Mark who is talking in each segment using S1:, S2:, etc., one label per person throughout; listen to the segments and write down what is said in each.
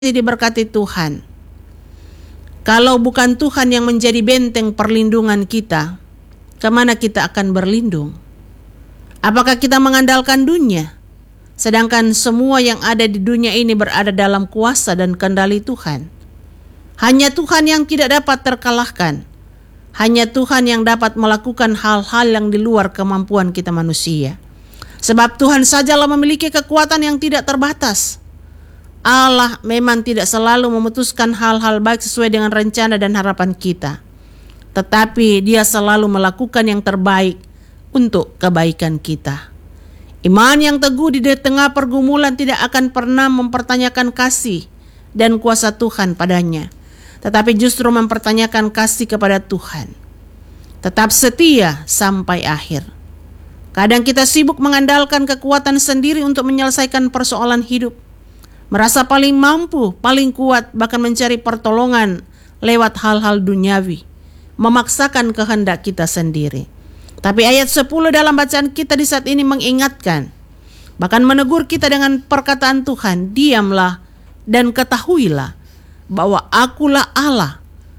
S1: diberkati Tuhan. Kalau bukan Tuhan yang menjadi benteng perlindungan kita, kemana kita akan berlindung? Apakah kita mengandalkan dunia? Sedangkan semua yang ada di dunia ini berada dalam kuasa dan kendali Tuhan. Hanya Tuhan yang tidak dapat terkalahkan. Hanya Tuhan yang dapat melakukan hal-hal yang di luar kemampuan kita manusia. Sebab Tuhan sajalah memiliki kekuatan yang tidak terbatas. Allah memang tidak selalu memutuskan hal-hal baik sesuai dengan rencana dan harapan kita. Tetapi Dia selalu melakukan yang terbaik untuk kebaikan kita. Iman yang teguh di tengah pergumulan tidak akan pernah mempertanyakan kasih dan kuasa Tuhan padanya, tetapi justru mempertanyakan kasih kepada Tuhan. Tetap setia sampai akhir. Kadang kita sibuk mengandalkan kekuatan sendiri untuk menyelesaikan persoalan hidup. Merasa paling mampu, paling kuat, bahkan mencari pertolongan lewat hal-hal duniawi, memaksakan kehendak kita sendiri. Tapi ayat 10 dalam bacaan kita di saat ini mengingatkan, bahkan menegur kita dengan perkataan Tuhan, diamlah dan ketahuilah bahwa akulah Allah.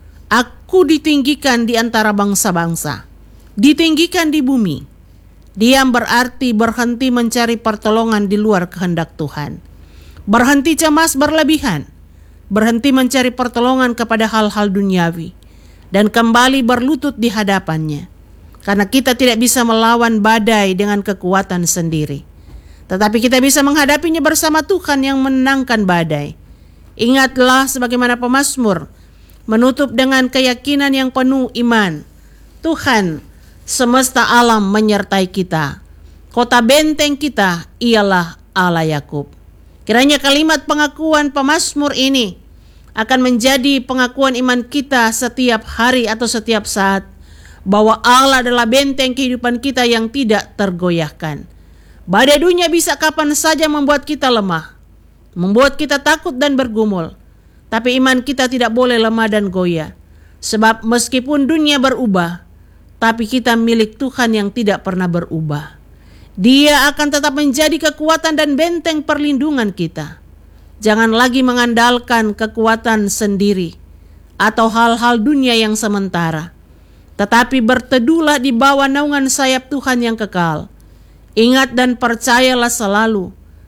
S1: Aku ditinggikan di antara bangsa-bangsa, ditinggikan di bumi. Diam berarti berhenti mencari pertolongan di luar kehendak Tuhan. Berhenti cemas berlebihan, berhenti mencari pertolongan kepada hal-hal duniawi, dan kembali berlutut di hadapannya. Karena kita tidak bisa melawan badai dengan kekuatan sendiri, tetapi kita bisa menghadapinya bersama Tuhan yang menenangkan badai. Ingatlah sebagaimana pemazmur menutup dengan keyakinan yang penuh iman. Tuhan semesta alam menyertai kita. Kota benteng kita ialah Allah Yakub. Kiranya kalimat pengakuan pemazmur ini akan menjadi pengakuan iman kita setiap hari atau setiap saat, bahwa Allah adalah benteng kehidupan kita yang tidak tergoyahkan. Badai dunia bisa kapan saja membuat kita lemah, membuat kita takut dan bergumul. Tapi iman kita tidak boleh lemah dan goyah. Sebab meskipun dunia berubah, tapi kita milik Tuhan yang tidak pernah berubah. Dia akan tetap menjadi kekuatan dan benteng perlindungan kita. Jangan lagi mengandalkan kekuatan sendiri atau hal-hal dunia yang sementara, tetapi berteduhlah di bawah naungan sayap Tuhan yang kekal. Ingat dan percayalah selalu,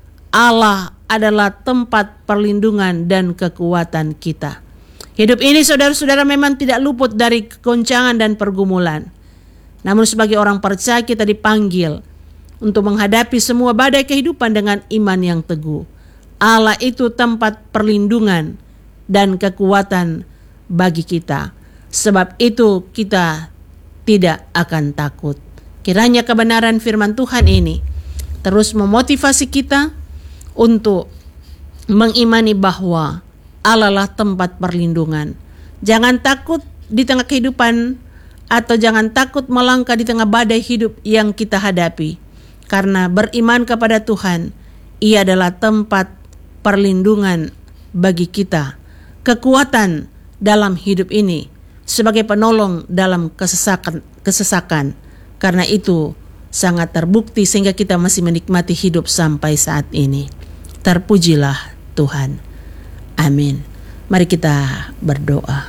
S1: Allah adalah tempat perlindungan dan kekuatan kita. Hidup ini saudara-saudara memang tidak luput dari kegoncangan dan pergumulan. Namun sebagai orang percaya kita dipanggil untuk menghadapi semua badai kehidupan dengan iman yang teguh. Allah itu tempat perlindungan dan kekuatan bagi kita. Sebab itu kita tidak akan takut. Kiranya kebenaran firman Tuhan ini terus memotivasi kita untuk mengimani bahwa Allah lah tempat perlindungan. Jangan takut di tengah kehidupan, atau jangan takut melangkah di tengah badai hidup yang kita hadapi. Karena beriman kepada Tuhan, Ia adalah tempat perlindungan bagi kita, kekuatan dalam hidup ini, sebagai penolong dalam kesesakan. Karena itu sangat terbukti sehingga kita masih menikmati hidup sampai saat ini. Terpujilah Tuhan. Amin. Mari kita berdoa.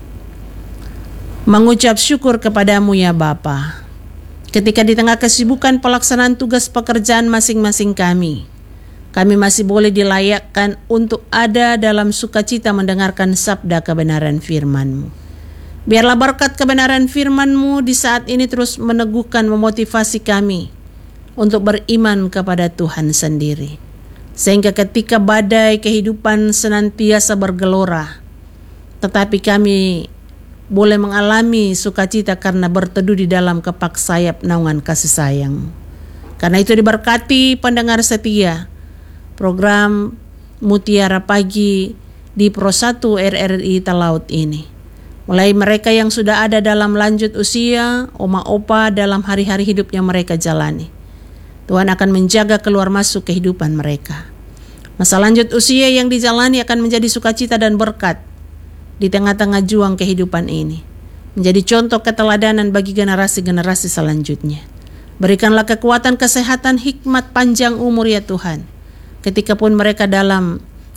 S1: Mengucap syukur kepadamu ya Bapa, ketika di tengah kesibukan pelaksanaan tugas pekerjaan masing-masing kami masih boleh dilayakkan untuk ada dalam sukacita mendengarkan sabda kebenaran firman-Mu. Biarlah berkat kebenaran firman-Mu di saat ini terus meneguhkan, memotivasi kami untuk beriman kepada Tuhan sendiri. Sehingga ketika badai kehidupan senantiasa bergelora, tetapi kami boleh mengalami sukacita karena berteduh di dalam kepak sayap naungan kasih sayang. Karena itu diberkati pendengar setia program Mutiara Pagi di Pro 1 RRI Talaut ini. Mulai mereka yang sudah ada dalam lanjut usia, oma opa dalam hari-hari hidup yang mereka jalani. Tuhan akan menjaga keluar masuk kehidupan mereka. Masa lanjut usia yang dijalani akan menjadi sukacita dan berkat di tengah-tengah juang kehidupan ini, menjadi contoh keteladanan bagi generasi-generasi selanjutnya. Berikanlah kekuatan, kesehatan, hikmat, panjang umur ya Tuhan, ketika pun mereka dalam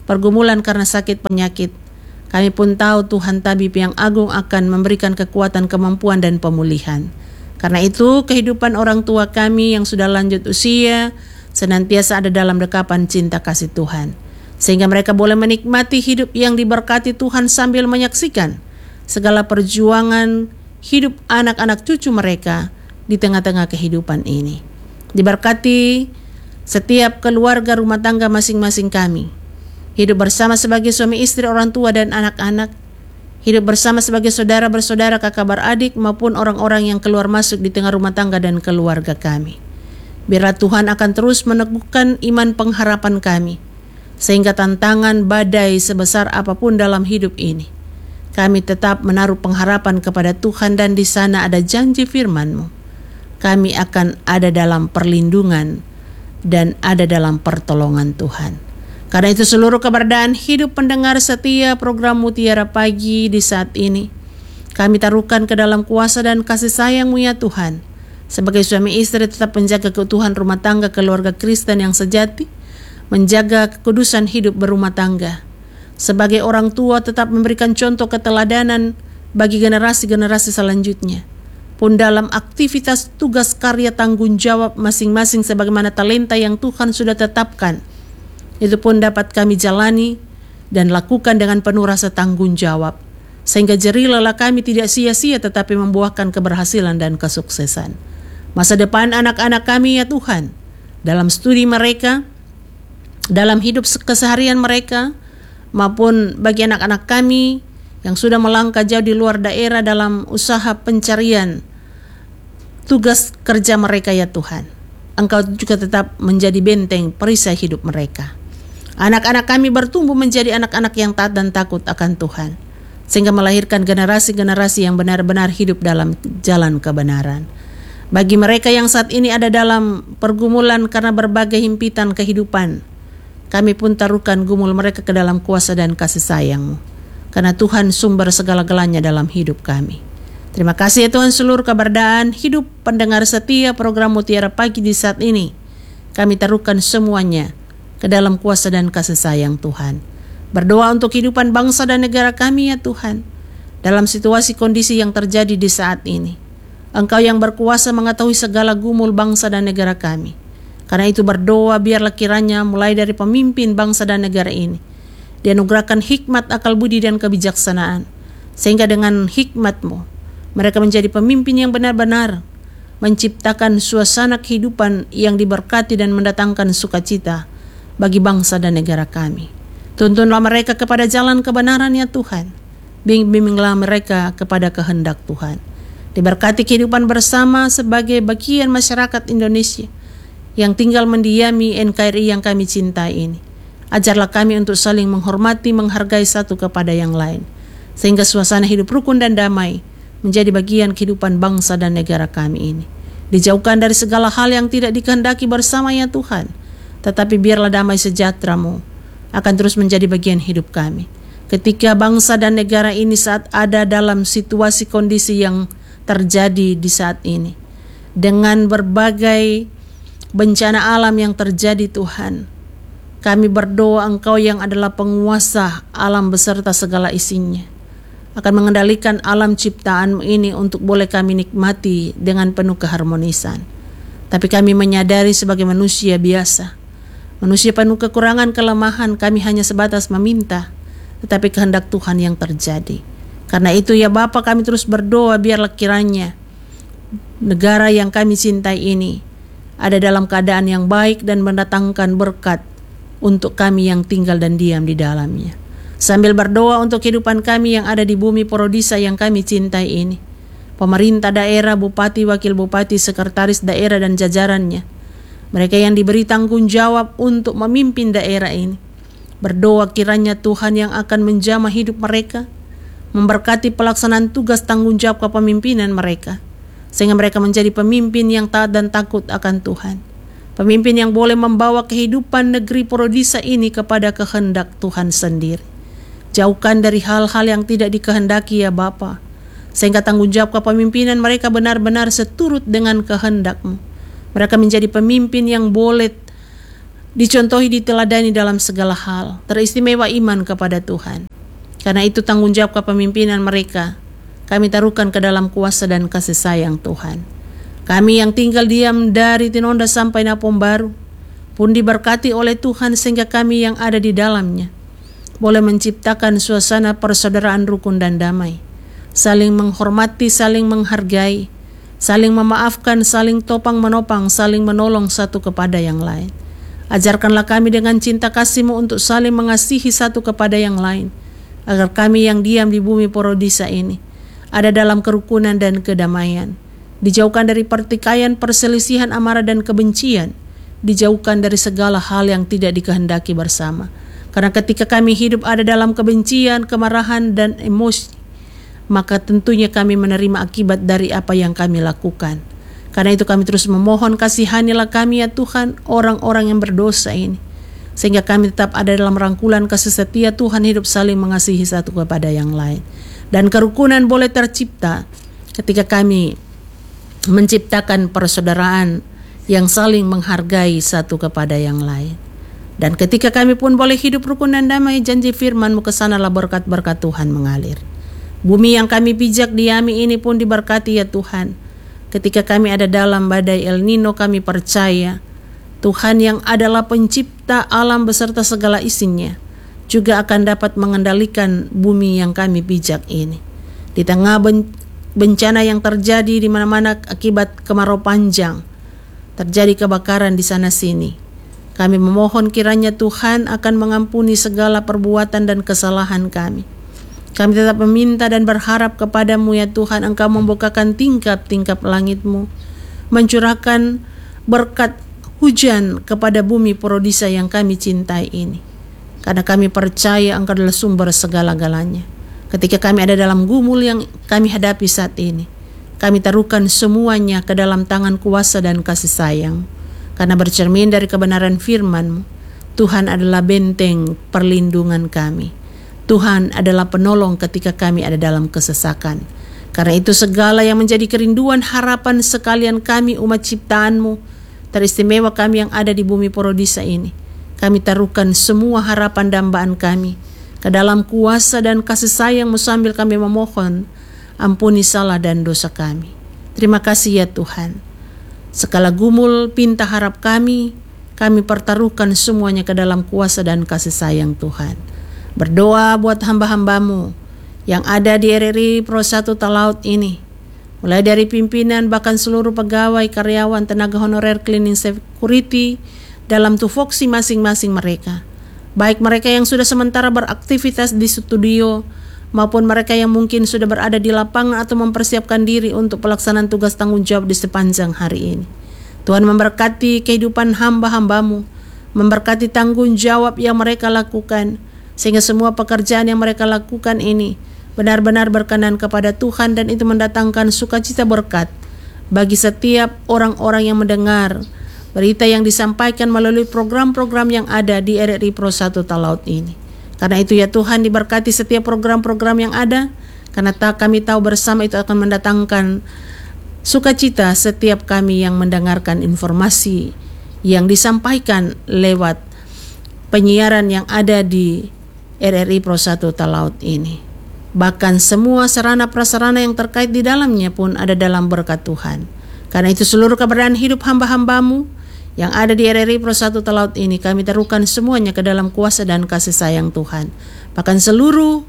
S1: pergumulan karena sakit penyakit. Kami pun tahu Tuhan Tabib yang agung akan memberikan kekuatan, kemampuan, dan pemulihan. Karena itu kehidupan orang tua kami yang sudah lanjut usia senantiasa ada dalam dekapan cinta kasih Tuhan, sehingga mereka boleh menikmati hidup yang diberkati Tuhan sambil menyaksikan segala perjuangan hidup anak-anak cucu mereka di tengah-tengah kehidupan ini. Diberkati setiap keluarga rumah tangga masing-masing kami, hidup bersama sebagai suami istri, orang tua, dan anak-anak, hidup bersama sebagai saudara bersaudara, kakak beradik, maupun orang-orang yang keluar masuk di tengah rumah tangga dan keluarga kami. Biarlah Tuhan akan terus meneguhkan iman pengharapan kami, sehingga tantangan badai sebesar apapun dalam hidup ini, kami tetap menaruh pengharapan kepada Tuhan, dan di sana ada janji firman-Mu. Kami akan ada dalam perlindungan dan ada dalam pertolongan Tuhan. Karena itu seluruh keberadaan hidup pendengar setia program Mutiara Pagi di saat ini, kami taruhkan ke dalam kuasa dan kasih sayang-Mu ya Tuhan. Sebagai suami istri tetap menjaga keutuhan rumah tangga keluarga Kristen yang sejati, menjaga kekudusan hidup berumah tangga. Sebagai orang tua tetap memberikan contoh keteladanan bagi generasi-generasi selanjutnya. Pun dalam aktivitas tugas karya tanggung jawab masing-masing sebagaimana talenta yang Tuhan sudah tetapkan, itu pun dapat kami jalani dan lakukan dengan penuh rasa tanggung jawab, sehingga jerih lelah kami tidak sia-sia tetapi membuahkan keberhasilan dan kesuksesan. Masa depan anak-anak kami ya Tuhan, dalam studi mereka, dalam hidup keseharian mereka, maupun bagi anak-anak kami yang sudah melangkah jauh di luar daerah dalam usaha pencarian tugas kerja mereka ya Tuhan. Engkau juga tetap menjadi benteng perisai hidup mereka. Anak-anak kami bertumbuh menjadi anak-anak yang taat dan takut akan Tuhan, sehingga melahirkan generasi-generasi yang benar-benar hidup dalam jalan kebenaran. Bagi mereka yang saat ini ada dalam pergumulan karena berbagai himpitan kehidupan, kami pun taruhkan gumul mereka ke dalam kuasa dan kasih sayang-Mu, karena Tuhan sumber segala-galanya dalam hidup kami. Terima kasih ya Tuhan, seluruh keberadaan hidup pendengar setia program Mutiara Pagi di saat ini, kami taruhkan semuanya ke dalam kuasa dan kasih sayang Tuhan. Berdoa untuk kehidupan bangsa dan negara kami ya Tuhan, dalam situasi kondisi yang terjadi di saat ini. Engkau yang berkuasa mengetahui segala gumul bangsa dan negara kami. Karena itu berdoa biarlah kiranya mulai dari pemimpin bangsa dan negara ini dianugerahkan hikmat, akal budi, dan kebijaksanaan, sehingga dengan hikmat-Mu mereka menjadi pemimpin yang benar-benar menciptakan suasana kehidupan yang diberkati dan mendatangkan sukacita bagi bangsa dan negara kami. Tuntunlah mereka kepada jalan kebenaran ya Tuhan. Bimbinglah mereka kepada kehendak Tuhan. Diberkati kehidupan bersama sebagai bagian masyarakat Indonesia yang tinggal mendiami NKRI yang kami cintai ini. Ajarlah kami untuk saling menghormati, menghargai satu kepada yang lain, sehingga suasana hidup rukun dan damai menjadi bagian kehidupan bangsa dan negara kami ini. Dijauhkan dari segala hal yang tidak dikehendaki bersama ya Tuhan, tetapi biarlah damai sejahtera-Mu akan terus menjadi bagian hidup kami. Ketika bangsa dan negara ini saat ada dalam situasi kondisi yang terjadi di saat ini, dengan berbagai bencana alam yang terjadi Tuhan, kami berdoa Engkau yang adalah penguasa alam beserta segala isinya akan mengendalikan alam ciptaan ini untuk boleh kami nikmati dengan penuh keharmonisan. Tapi kami menyadari sebagai manusia biasa, manusia penuh kekurangan, kelemahan, kami hanya sebatas meminta, tetapi kehendak Tuhan yang terjadi. Karena itu ya Bapa, kami terus berdoa biarlah kiranya negara yang kami cintai ini ada dalam keadaan yang baik dan mendatangkan berkat untuk kami yang tinggal dan diam di dalamnya. Sambil berdoa untuk kehidupan kami yang ada di bumi Porodisa yang kami cintai ini, pemerintah daerah, bupati, wakil bupati, sekretaris daerah dan jajarannya, mereka yang diberi tanggung jawab untuk memimpin daerah ini, berdoa kiranya Tuhan yang akan menjamah hidup mereka, memberkati pelaksanaan tugas tanggung jawab kepemimpinan mereka, sehingga mereka menjadi pemimpin yang taat dan takut akan Tuhan, pemimpin yang boleh membawa kehidupan negeri Porodisa ini kepada kehendak Tuhan sendiri. Jauhkan dari hal-hal yang tidak dikehendaki ya Bapa, sehingga tanggung jawab kepemimpinan mereka benar-benar seturut dengan kehendak-Mu. Mereka menjadi pemimpin yang boleh dicontohi, diteladani dalam segala hal. Teristimewa iman kepada Tuhan. Karena itu tanggung jawab kepemimpinan mereka kami taruhkan ke dalam kuasa dan kasih sayang Tuhan. Kami yang tinggal diam dari Tinonda sampai Napom Baru pun diberkati oleh Tuhan, sehingga kami yang ada di dalamnya boleh menciptakan suasana persaudaraan rukun dan damai, saling menghormati, saling menghargai, saling memaafkan, saling topang menopang, saling menolong satu kepada yang lain. Ajarkanlah kami dengan cinta kasih-Mu untuk saling mengasihi satu kepada yang lain, agar kami yang diam di bumi Porodisa ini ada dalam kerukunan dan kedamaian, dijauhkan dari pertikaian, perselisihan, amarah dan kebencian, dijauhkan dari segala hal yang tidak dikehendaki bersama. Karena ketika kami hidup ada dalam kebencian, kemarahan dan emosi, maka tentunya kami menerima akibat dari apa yang kami lakukan. Karena itu kami terus memohon, kasihanilah kami ya Tuhan, orang-orang yang berdosa ini, sehingga kami tetap ada dalam rangkulan kasih setia Tuhan, hidup saling mengasihi satu kepada yang lain. Dan kerukunan boleh tercipta ketika kami menciptakan persaudaraan yang saling menghargai satu kepada yang lain. Dan ketika kami pun boleh hidup rukun dan damai, janji firman-Mu kesanalah berkat-berkat Tuhan mengalir. Bumi yang kami pijak diami ini pun diberkati ya Tuhan. Ketika kami ada dalam badai El Nino, kami percaya Tuhan yang adalah pencipta alam beserta segala isinya juga akan dapat mengendalikan bumi yang kami pijak ini. Di tengah bencana yang terjadi di mana-mana akibat kemarau panjang, terjadi kebakaran di sana sini, kami memohon kiranya Tuhan akan mengampuni segala perbuatan dan kesalahan kami. Kami tetap meminta dan berharap kepada-Mu ya Tuhan, Engkau membukakan tingkap-tingkap langit-Mu, mencurahkan berkat hujan kepada bumi Porodisa yang kami cintai ini. Karena kami percaya Engkau adalah sumber segala-galanya. Ketika kami ada dalam gumul yang kami hadapi saat ini, kami taruhkan semuanya ke dalam tangan kuasa dan kasih sayang. Karena bercermin dari kebenaran firman-Mu, Tuhan adalah benteng perlindungan kami. Tuhan adalah penolong ketika kami ada dalam kesesakan. Karena itu segala yang menjadi kerinduan harapan sekalian kami umat ciptaan-Mu, teristimewa kami yang ada di bumi Porodisa ini, kami taruhkan semua harapan dambaan kami ke dalam kuasa dan kasih sayang-Mu sambil kami memohon ampuni salah dan dosa kami. Terima kasih ya Tuhan. Segala gumul pinta harap kami pertaruhkan semuanya ke dalam kuasa dan kasih sayang Tuhan. Berdoa buat hamba-hamba-Mu yang ada di RRI Pro 1 Talaut ini, mulai dari pimpinan bahkan seluruh pegawai, karyawan, tenaga honorer, cleaning security, dalam tupoksi masing-masing mereka, baik mereka yang sudah sementara beraktivitas di studio maupun mereka yang mungkin sudah berada di lapangan atau mempersiapkan diri untuk pelaksanaan tugas tanggung jawab di sepanjang hari ini. Tuhan memberkati kehidupan hamba-hamba-Mu, memberkati tanggung jawab yang mereka lakukan, sehingga semua pekerjaan yang mereka lakukan ini benar-benar berkenan kepada Tuhan, dan itu mendatangkan sukacita berkat bagi setiap orang-orang yang mendengar berita yang disampaikan melalui program-program yang ada di RRI Pro 1 Talaut ini. Karena itu ya Tuhan, diberkati setiap program-program yang ada, karena kami tahu bersama itu akan mendatangkan sukacita setiap kami yang mendengarkan informasi yang disampaikan lewat penyiaran yang ada di RRI Pro 1 Talaut ini. Bahkan semua sarana prasarana yang terkait di dalamnya pun ada dalam berkat Tuhan. Karena itu seluruh keberadaan hidup hamba-hamba-Mu yang ada di RRI Pro 1 Talaut ini, kami taruhkan semuanya ke dalam kuasa dan kasih sayang Tuhan. Bahkan seluruh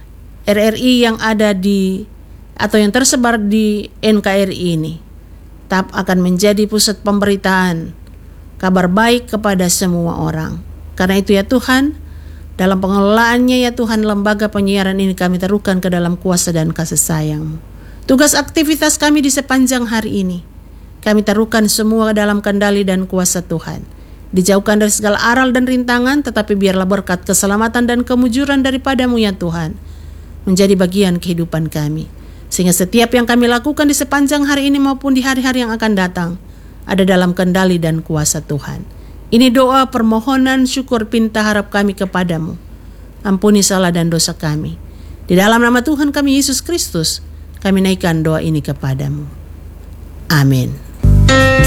S1: RRI yang ada di atau yang tersebar di NKRI ini tetap akan menjadi pusat pemberitaan kabar baik kepada semua orang. Karena itu ya Tuhan, dalam pengelolaannya ya Tuhan, lembaga penyiaran ini kami taruhkan ke dalam kuasa dan kasih sayang-Mu. Tugas aktivitas kami di sepanjang hari ini kami taruhkan semua dalam kendali dan kuasa Tuhan. Dijauhkan dari segala aral dan rintangan, tetapi biarlah berkat, keselamatan dan kemujuran daripada-Mu ya Tuhan menjadi bagian kehidupan kami. Sehingga setiap yang kami lakukan di sepanjang hari ini maupun di hari-hari yang akan datang ada dalam kendali dan kuasa Tuhan. Ini doa, permohonan, syukur, pinta harap kami kepada-Mu. Ampuni salah dan dosa kami. Di dalam nama Tuhan kami Yesus Kristus, kami naikkan doa ini kepada-Mu. Amin.